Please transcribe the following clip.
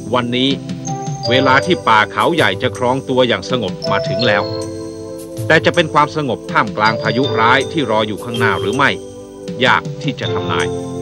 วันนี้เวลาที่ป่าเขาใหญ่จะครองตัวอย่างสงบมาถึงแล้วแต่จะเป็นความสงบท่ามกลางพายุร้ายที่รออยู่ข้างหน้าหรือไม่ยากที่จะทำนาย